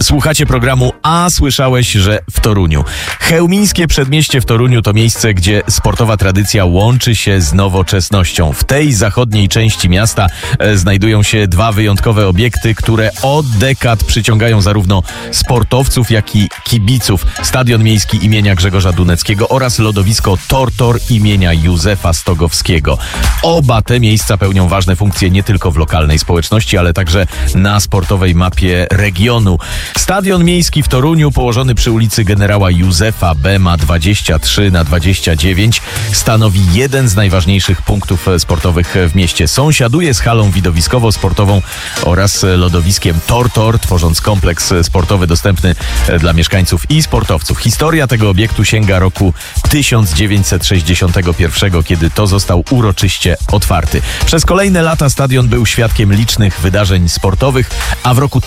Słuchacie programu A słyszałeś, że w Toruniu. Chełmińskie Przedmieście w Toruniu to miejsce, gdzie sportowa tradycja łączy się z nowoczesnością. W tej zachodniej części miasta znajdują się dwa wyjątkowe obiekty, które od dekad przyciągają zarówno sportowców, jak i kibiców. Stadion Miejski imienia Grzegorza Duneckiego oraz lodowisko Tortor imienia Józefa Stogowskiego. Oba te miejsca pełnią ważne funkcje nie tylko w lokalnej społeczności, ale także na sportowej mapie regionu. Stadion Miejski w Toruniu, położony przy ulicy Generała Józefa Bema 23/29, stanowi jeden z najważniejszych punktów sportowych w mieście. Sąsiaduje z halą widowiskowo-sportową oraz lodowiskiem Tortor, tworząc kompleks sportowy dostępny dla mieszkańców i sportowców. Historia tego obiektu sięga roku 1961, kiedy to został uroczyście otwarty. Przez kolejne lata stadion był świadkiem licznych wydarzeń sportowych, a w roku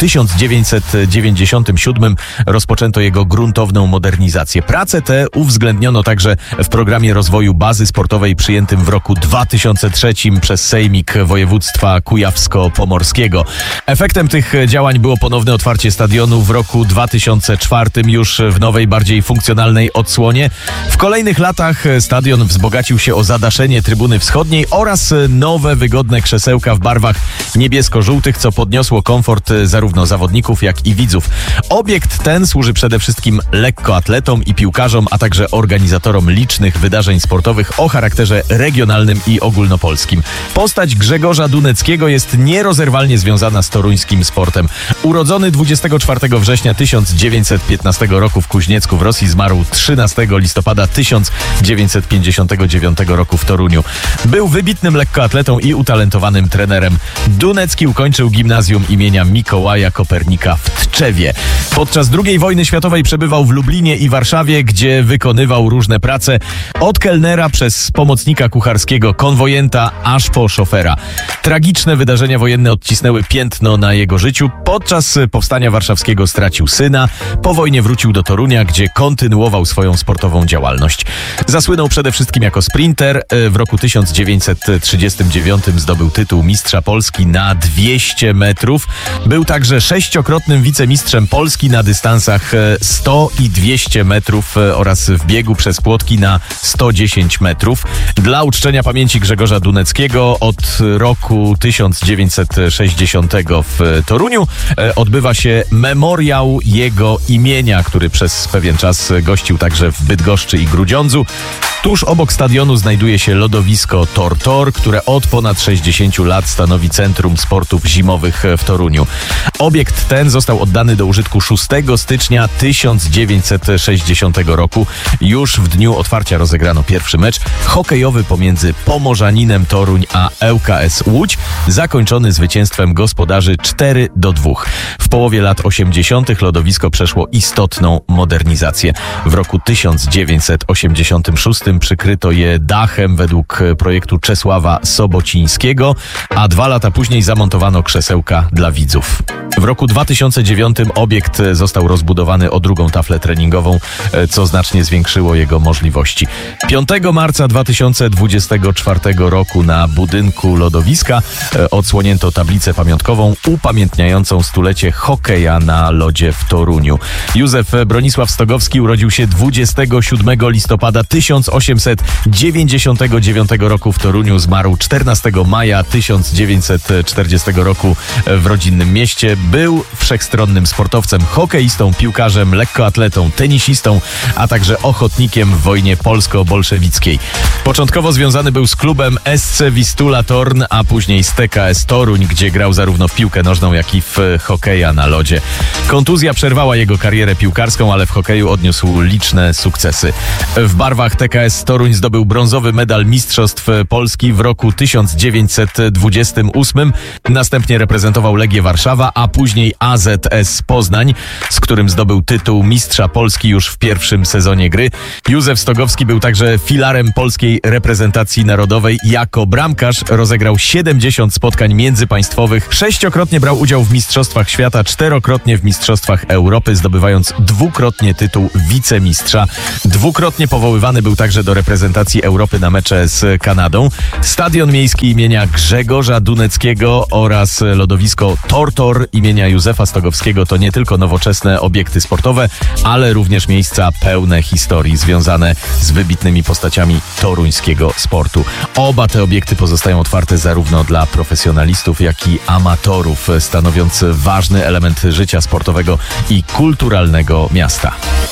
1997 rozpoczęto jego gruntowną modernizację. Prace te uwzględniono także w programie rozwoju bazy sportowej przyjętym w roku 2003 przez Sejmik Województwa Kujawsko-Pomorskiego. Efektem tych działań było ponowne otwarcie stadionu w roku 2004 już w nowej, bardziej funkcjonalnej odsłonie. W kolejnych latach stadion wzbogacił się o zadaszenie trybuny wschodniej oraz nowe, wygodne krzesełka w barwach niebiesko-żółtych, co podniosło komfort zarówno zawodników, jak i widzów. Obiekt ten służy przede wszystkim lekkoatletom i piłkarzom, a także organizatorom licznych wydarzeń sportowych o charakterze regionalnym i ogólnopolskim. Postać Grzegorza Duneckiego jest nierozerwalnie związana z toruńskim sportem. Urodzony 24 września 1915 roku w Kuźniecku w Rosji, zmarł 13 listopada 1959 roku w Toruniu. Był wybitnym lekkoatletą i utalentowanym trenerem. Dunecki ukończył gimnazjum imienia Mikołaja Kopernika w Tczewie. Podczas II wojny światowej przebywał w Lublinie i Warszawie, gdzie wykonywał różne prace, od kelnera przez pomocnika kucharskiego, konwojenta, aż po szofera. Tragiczne wydarzenia wojenne odcisnęły piętno na jego życiu. Podczas powstania warszawskiego stracił syna. Po wojnie wrócił do Torunia, gdzie kontynuował swoją sportową działalność. Zasłynął przede wszystkim jako sprinter. W roku 1939 zdobył tytuł mistrza Polski na 200 metrów. Był także 6-krotnym wicemistrzem Polski na dystansach 100 i 200 metrów oraz w biegu przez płotki na 110 metrów. Dla uczczenia pamięci Grzegorza Duneckiego od roku 1960 w Toruniu odbywa się memoriał jego imienia, który przez pewien czas gościł także w Bydgoszczy i Grudziądzu. Tuż obok stadionu znajduje się lodowisko Tortor, które od ponad 60 lat stanowi centrum sportów zimowych w Toruniu. Obiekt ten został oddany do użytku 6 stycznia 1960 roku. Już w dniu otwarcia rozegrano pierwszy mecz hokejowy pomiędzy Pomorzaninem Toruń a ŁKS Łódź, zakończony zwycięstwem gospodarzy 4-2. W połowie lat 80. lodowisko przeszło istotną modernizację. W roku 1986 przykryto je dachem według projektu Czesława Sobocińskiego, a 2 lata później zamontowano krzesełka dla widzów. W roku 2009 obiekt został rozbudowany o drugą taflę treningową, co znacznie zwiększyło jego możliwości. 5 marca 2024 roku na budynku lodowiska odsłonięto tablicę pamiątkową upamiętniającą stulecie hokeja na lodzie w Toruniu. Józef Bronisław Stogowski urodził się 27 listopada 1899 roku w Toruniu. Zmarł 14 maja 1940 roku w rodzinnym mieście. Był wszechstronnym sportowcem, hokeistą, piłkarzem, lekkoatletą, tenisistą, a także ochotnikiem w wojnie polsko-bolszewickiej. Początkowo związany był z klubem SC Wistula Torn, a później z TKS Toruń, gdzie grał zarówno w piłkę nożną, jak i w hokeja na lodzie. Kontuzja przerwała jego karierę piłkarską, ale w hokeju odniósł liczne sukcesy. W barwach TKS Toruń zdobył brązowy medal Mistrzostw Polski w roku 1928. Następnie reprezentował Legię Warszawa, a później AZS Poznań, z którym zdobył tytuł mistrza Polski już w pierwszym sezonie gry. Józef Stogowski był także filarem polskiej reprezentacji narodowej. Jako bramkarz rozegrał 70 spotkań międzypaństwowych. 6-krotnie brał udział w Mistrzostwach Świata, 4-krotnie w Mistrzostwach Europy, zdobywając 2-krotnie tytuł wicemistrza. 2-krotnie powoływany był także do reprezentacji Europy na mecze z Kanadą. Stadion Miejski imienia Grzegorza Duneckiego oraz lodowisko Tortor imienia Józefa Stogowskiego Toruńskiego to nie tylko nowoczesne obiekty sportowe, ale również miejsca pełne historii związane z wybitnymi postaciami toruńskiego sportu. Oba te obiekty pozostają otwarte zarówno dla profesjonalistów, jak i amatorów, stanowiąc ważny element życia sportowego i kulturalnego miasta.